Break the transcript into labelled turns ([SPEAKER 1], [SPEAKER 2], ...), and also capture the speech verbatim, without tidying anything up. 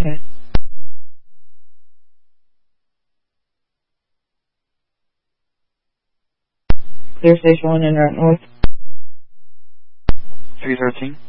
[SPEAKER 1] Okay. Clear station one in route north.
[SPEAKER 2] three thirteen.